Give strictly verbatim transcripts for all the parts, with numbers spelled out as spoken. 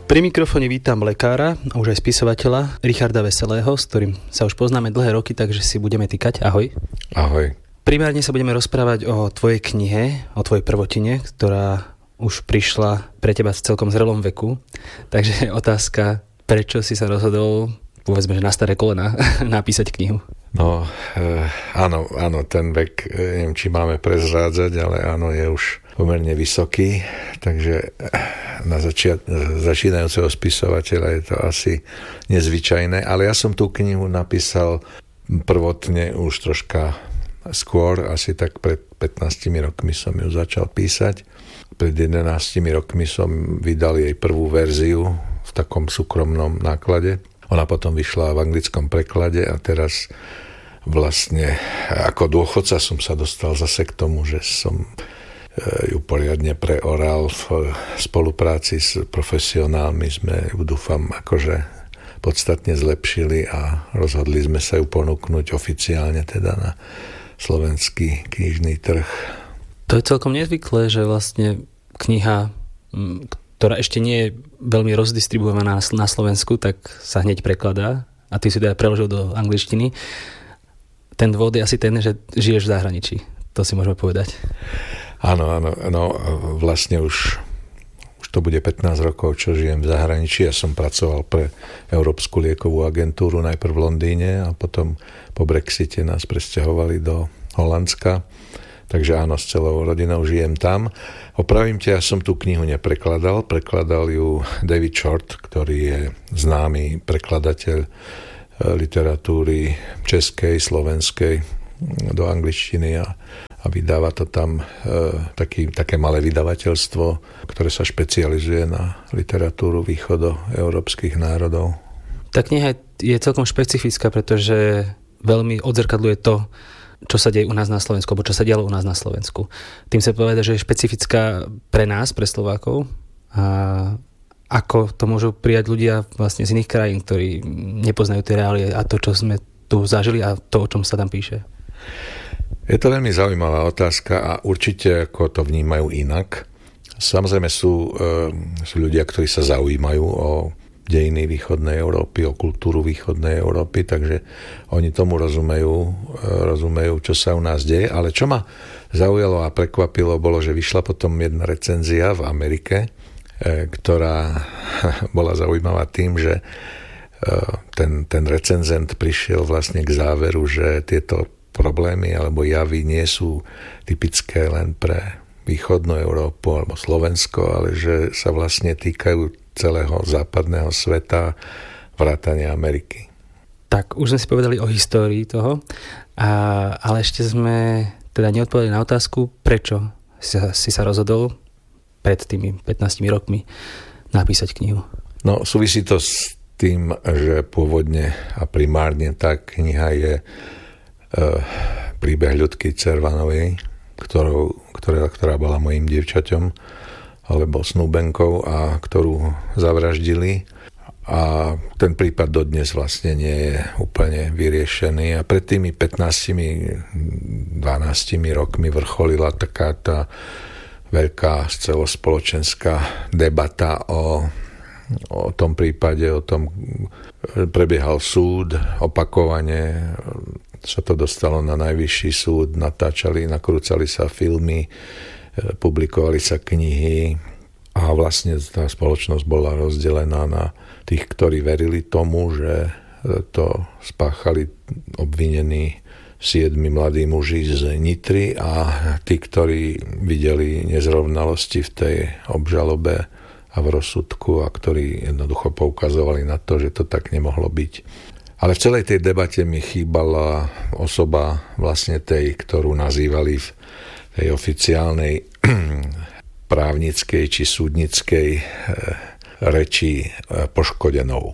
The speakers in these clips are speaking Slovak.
Pri mikrofóne vítam lekára a už aj spisovateľa Richarda Veselého, s ktorým sa už poznáme dlhé roky, takže si budeme týkať. Ahoj. Ahoj. Primárne sa budeme rozprávať o tvojej knihe, o tvojej prvotine, ktorá už prišla pre teba v celkom zrelom veku. Takže otázka, prečo si sa rozhodol, povedzme, že na staré kolena, napísať knihu? No, e, áno, áno, ten vek, neviem, či máme prezrádzať, ale áno, je už pomerne vysoký, takže na začiat, začínajúceho spisovateľa je to asi nezvyčajné, ale ja som tú knihu napísal prvotne už troška skôr, asi tak pred pätnástimi rokmi som ju začal písať. Pred jedenástimi rokmi som vydal jej prvú verziu v takom súkromnom náklade. Ona potom vyšla v anglickom preklade a teraz vlastne ako dôchodca som sa dostal zase k tomu, že som ju poriadne preoral v spolupráci s profesionálmi. Sme ju, dúfam, akože podstatne zlepšili a rozhodli sme sa ju ponúknuť oficiálne teda na slovenský knižný trh. To je celkom nezvyklé, že vlastne kniha, ktorá ešte nie je veľmi rozdistribuovaná na Slovensku, tak sa hneď prekladá a ty si teda preložil do angličtiny. Ten dôvod je asi ten, že žiješ v zahraničí. To si môžeme povedať. Áno, áno, no vlastne už, už to bude pätnásť rokov, čo žijem v zahraničí. Ja som pracoval pre Európsku liekovú agentúru najprv v Londýne a potom po Brexite nás presťahovali do Holandska. Takže áno, s celou rodinou žijem tam. Opravím ťa, ja som tú knihu neprekladal. Prekladal ju David Short, ktorý je známy prekladateľ literatúry českej, slovenskej do angličtiny a, a vydáva to tam e, taký, také malé vydavateľstvo, ktoré sa špecializuje na literatúru východoeurópskych národov. Tá kniha je celkom špecifická, pretože veľmi odzrkadľuje to, čo sa deje u nás na Slovensku, alebo čo sa dialo u nás na Slovensku. Tým sa povedať, že je špecifická pre nás, pre Slovákov, a ako to môžu prijať ľudia vlastne z iných krajín, ktorí nepoznajú tie reálie a to, čo sme tu zažili a to, o čom sa tam píše. Je to veľmi zaujímavá otázka a určite ako to vnímajú inak. Samozrejme sú, sú ľudia, ktorí sa zaujímajú o dejiny východnej Európy, o kultúru východnej Európy, takže oni tomu rozumejú, rozumejú, čo sa u nás deje. Ale čo ma zaujalo a prekvapilo, bolo, že vyšla potom jedna recenzia v Amerike, ktorá bola zaujímavá tým, že ten, ten recenzent prišiel vlastne k záveru, že tieto problémy alebo javy nie sú typické len pre východnú Európu alebo Slovensko, ale že sa vlastne týkajú celého západného sveta, vrátane Ameriky. Tak, už sme si povedali o histórii toho, a, ale ešte sme teda neodpovedali na otázku, prečo si sa, si sa rozhodol pred tými pätnástimi rokmi napísať knihu. No, súvisí to s tým, že pôvodne a primárne tá kniha je e, príbeh Ľudky Cervanovej, ktorou, ktorá, ktorá bola mojím dievčaťom alebo snúbenkou a ktorú zavraždili. A ten prípad dodnes vlastne nie je úplne vyriešený. A pred tými pätnástimi dvanástimi rokmi vrcholila taká tá veľká celospoločenská debata o, o tom prípade, o tom prebiehal súd, opakovane sa to dostalo na najvyšší súd, natáčali, nakrúcali sa filmy, publikovali sa knihy a vlastne tá spoločnosť bola rozdelená na tých, ktorí verili tomu, že to spáchali obvinení siedmi mladí muži z Nitry a tí, ktorí videli nezrovnalosti v tej obžalobe a v rozsudku a ktorí jednoducho poukazovali na to, že to tak nemohlo byť. Ale v celej tej debate mi chýbala osoba vlastne tej, ktorú nazývali v tej oficiálnej právnickej či súdnickej reči poškodenou.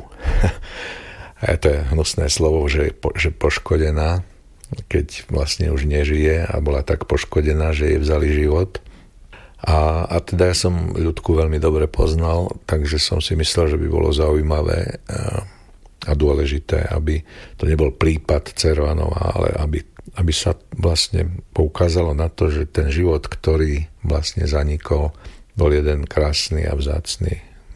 A to je hnusné slovo, že, že poškodená, keď vlastne už nežije a bola tak poškodená, že jej vzali život. A, a teda ja som Ľudku veľmi dobre poznal, takže som si myslel, že by bolo zaujímavé a, a dôležité, aby to nebol prípad Cervanova, ale aby, aby sa vlastne poukázalo na to, že ten život, ktorý vlastne zanikol, bol jeden krásny a vzácny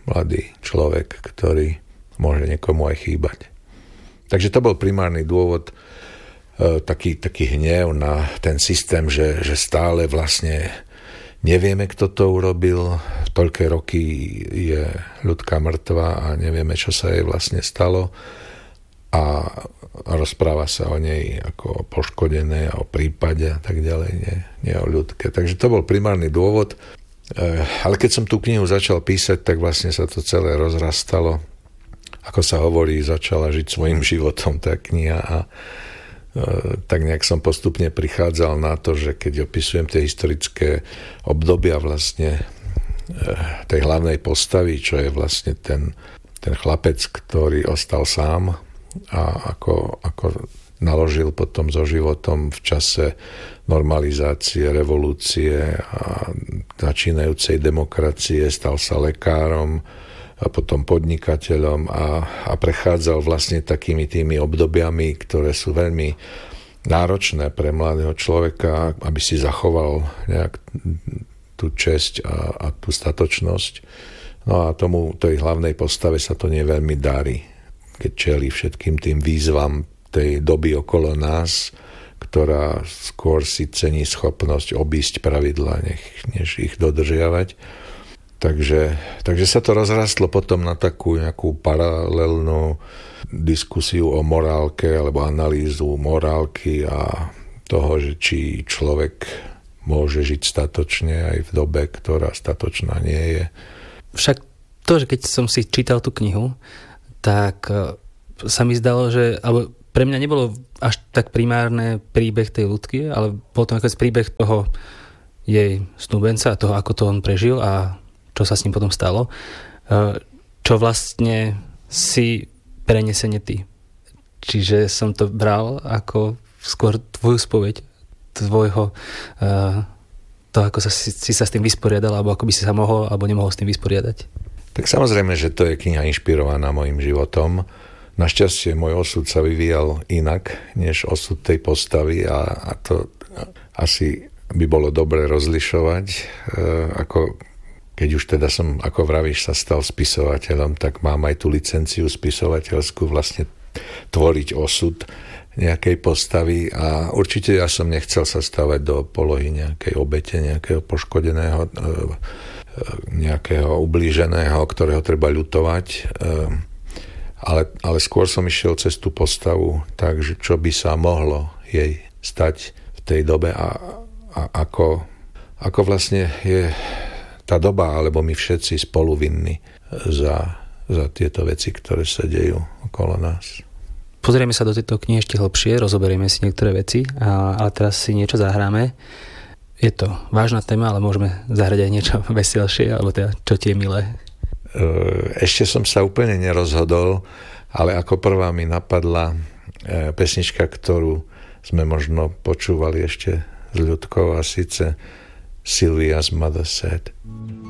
mladý človek, ktorý môže niekomu aj chýbať. Takže to bol primárny dôvod, e, taký, taký hnev na ten systém, že, že stále vlastne nevieme, kto to urobil. Toľké roky je ľudka mŕtva a nevieme, čo sa jej vlastne stalo. A rozpráva sa o nej ako o poškodené a o prípade a tak ďalej, nie, nie o ľudke. Takže to bol primárny dôvod. E, ale keď som tú knihu začal písať, tak vlastne sa to celé rozrastalo. Ako sa hovorí, začala žiť svojím životom tá kniha a e, tak nejak som postupne prichádzal na to, že keď opisujem tie historické obdobia vlastne e, tej hlavnej postavy, čo je vlastne ten, ten chlapec, ktorý ostal sám a ako, ako naložil potom so životom v čase normalizácie, revolúcie a začínajúcej demokracie, stal sa lekárom a potom podnikateľom a, a prechádzal vlastne takými tými obdobiami, ktoré sú veľmi náročné pre mladého človeka, aby si zachoval nejak tú česť a, a tú statočnosť. No a tomu, tej hlavnej postave sa to nie veľmi darí, keď čelí všetkým tým výzvam tej doby okolo nás, ktorá skôr si cení schopnosť obísť pravidlá, než ich dodržiavať. Takže, takže sa to rozrastlo potom na takú nejakú paralelnú diskusiu o morálke alebo analýzu morálky a toho, že či človek môže žiť statočne aj v dobe, ktorá statočná nie je. Však to, že keď som si čítal tú knihu, tak sa mi zdalo, že alebo pre mňa nebolo až tak primárne príbeh tej ľudky, ale bol to nakoniec príbeh toho jej snúbenca, toho, ako to on prežil a čo sa s ním potom stalo, čo vlastne si prenesenie ty. Čiže som to bral ako skôr tvoju spoveď, tvojho, to, ako sa, si, si sa s tým vysporiadal, alebo ako by si sa mohol, alebo nemohol s tým vysporiadať. Tak samozrejme, že to je kniha inšpirovaná mojim životom. Našťastie môj osud sa vyvíjal inak, než osud tej postavy a, a to asi by bolo dobre rozlišovať, ako keď už teda som, ako vravíš, sa stal spisovateľom, tak mám aj tú licenciu spisovateľskú vlastne tvoriť osud nejakej postavy a určite ja som nechcel sa stavať do polohy nejakej obete, nejakého poškodeného, nejakého ublíženého, ktorého treba ľutovať, ale, ale skôr som išiel cez tú postavu, takže čo by sa mohlo jej stať v tej dobe a, a ako, ako vlastne je tá doba, alebo my všetci spoluvinní za, za tieto veci, ktoré sa dejú okolo nás. Pozrieme sa do tejto knihy ešte hlbšie, rozoberieme si niektoré veci, a, ale teraz si niečo zahráme. Je to vážna téma, ale môžeme zahrať aj niečo veselšie, alebo teda čo ti je milé. Ešte som sa úplne nerozhodol, ale ako prvá mi napadla pesnička, ktorú sme možno počúvali ešte s ľudkou, a síce Sylvia's Mother Said.